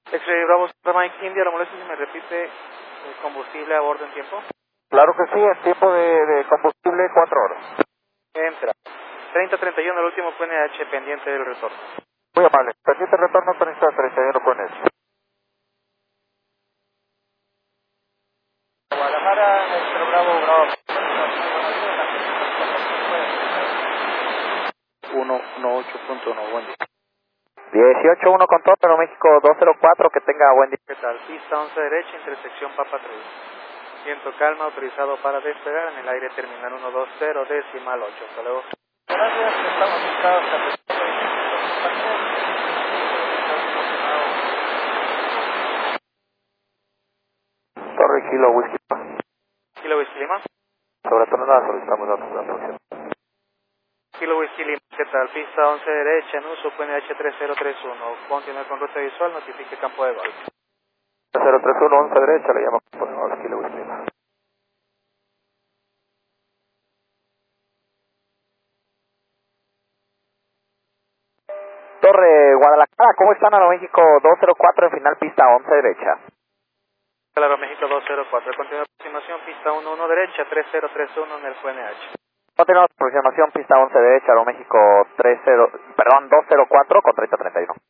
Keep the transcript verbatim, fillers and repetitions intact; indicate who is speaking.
Speaker 1: X-Ray Bravo, Mike India, la molestia si me repite el combustible a bordo en tiempo.
Speaker 2: Claro que sí, en tiempo de, de combustible cuatro horas.
Speaker 1: Entra. treinta treinta y uno, el último Q N H pendiente del retorno.
Speaker 2: Muy amable. Pendiente retorno treinta treinta y uno con eso.
Speaker 1: Guadalajara, X-Ray Bravo, Bravo. uno uno ocho punto uno, buen día.
Speaker 2: dieciocho uno con todo, Aeroméxico dos cero cuatro, que tenga buen día.
Speaker 1: ¿Qué tal? Pista once derecha, intersección Papa tres. Viento calma, autorizado para despegar en el aire terminal ciento veinte, decimal ocho. Hasta luego. Gracias, estamos listados.
Speaker 2: Torre Kilo Whisky.
Speaker 1: Kilo Whisky Lima.
Speaker 2: Sobre tonelada solicitamos datos de la producción.
Speaker 1: Kilo Whisky Lima. ¿Qué tal? Pista once derecha, en uso, Q N H tres cero tres uno. Continúe con ruta visual, notifique campo de gol.
Speaker 2: cero tres uno, once derecha, le llamo por favor, Kilo Whisky Lima. Torre Guadalajara, ¿cómo están? Aeroméxico dos cero cuatro, en final pista once derecha.
Speaker 1: Claro, México dos cero cuatro. Continúa aproximación, pista uno uno derecha, tres cero tres uno en el Q N H.
Speaker 2: Continuamos aproximación, pista once derecha, Aeroméxico tres cero, perdón, dos cero cuatro con treinta treinta y uno.